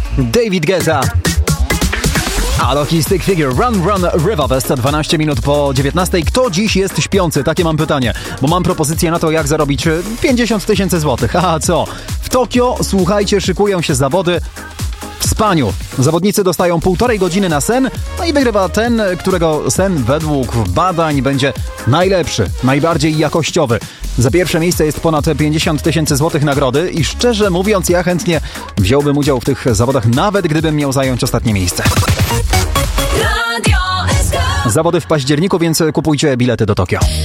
David Guetta. Alok i Stick Figure, Run Run River West, 12 minut po 19. Kto dziś jest śpiący? Takie mam pytanie, bo mam propozycję na to, jak zarobić 50 000 złotych. A co? W Tokio, słuchajcie, szykują się zawody w spaniu. Zawodnicy dostają 1,5 godziny na sen, no i wygrywa ten, którego sen według badań będzie najlepszy, najbardziej jakościowy. Za pierwsze miejsce jest ponad 50 000 złotych nagrody i szczerze mówiąc, ja chętnie wziąłbym udział w tych zawodach, nawet gdybym miał zająć ostatnie miejsce. Zawody w październiku, więc kupujcie bilety do Tokio.